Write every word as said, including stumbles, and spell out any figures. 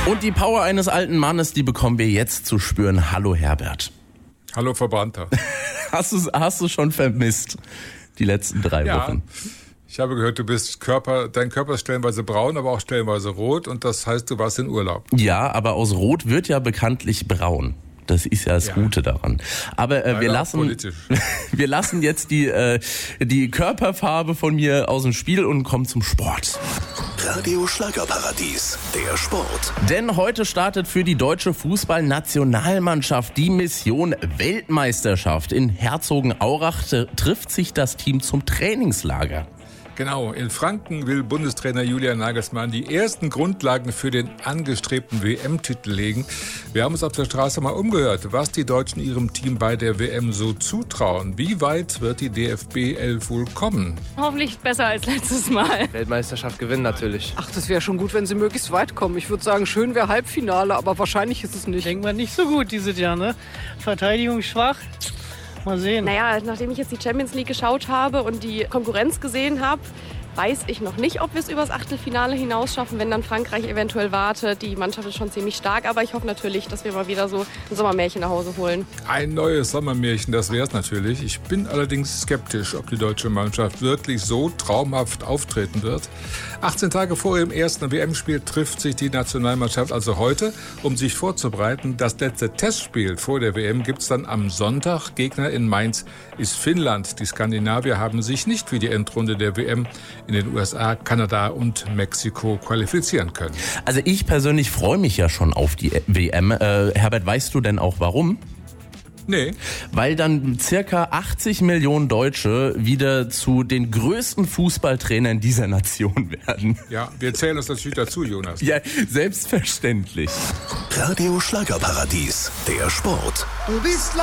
Und die Power eines alten Mannes, die bekommen wir jetzt zu spüren. Hallo Herbert. Hallo Verbrannter. Hast du hast du schon vermisst, die letzten drei ja. Wochen? Ich habe gehört, du bist Körper, dein Körper ist stellenweise braun, aber auch stellenweise rot und das heißt, du warst in Urlaub. Ja, aber aus Rot wird ja bekanntlich braun. Das ist ja das ja. Gute daran. Aber äh, wir lassen wir lassen jetzt die äh, die Körperfarbe von mir aus dem Spiel und kommen zum Sport. Radio Schlagerparadies, der Sport. Denn heute startet für die deutsche Fußballnationalmannschaft die Mission Weltmeisterschaft. In Herzogenaurach trifft sich das Team zum Trainingslager. Genau, in Franken will Bundestrainer Julian Nagelsmann die ersten Grundlagen für den angestrebten W M-Titel legen. Wir haben uns auf der Straße mal umgehört, was die Deutschen ihrem Team bei der W M so zutrauen. Wie weit wird die D F B elf wohl kommen? Hoffentlich besser als letztes Mal. Weltmeisterschaft gewinnen natürlich. Ach, das wäre schon gut, wenn sie möglichst weit kommen. Ich würde sagen, schön wäre Halbfinale, aber wahrscheinlich ist es nicht. Denkt man nicht so gut dieses Jahr, ne? Verteidigung schwach. Mal sehen. Naja, nachdem ich jetzt die Champions League geschaut habe und die Konkurrenz gesehen habe, weiß ich noch nicht, ob wir es übers Achtelfinale hinaus schaffen, wenn dann Frankreich eventuell wartet. Die Mannschaft ist schon ziemlich stark, aber ich hoffe natürlich, dass wir mal wieder so ein Sommermärchen nach Hause holen. Ein neues Sommermärchen, das wäre es natürlich. Ich bin allerdings skeptisch, ob die deutsche Mannschaft wirklich so traumhaft auftreten wird. achtzehn Tage vor ihrem ersten W M-Spiel trifft sich die Nationalmannschaft also heute, um sich vorzubereiten. Das letzte Testspiel vor der W M gibt es dann am Sonntag. Gegner in Mainz ist Finnland. Die Skandinavier haben sich nicht für die Endrunde der W M in den U S A, Kanada und Mexiko qualifizieren können. Also ich persönlich freue mich ja schon auf die W M. Äh, Herbert, weißt du denn auch warum? Nee. Weil dann circa achtzig Millionen Deutsche wieder zu den größten Fußballtrainern dieser Nation werden. Ja, wir zählen uns natürlich dazu, Jonas. Ja, selbstverständlich. Radio Schlagerparadies, der Sport. Du bist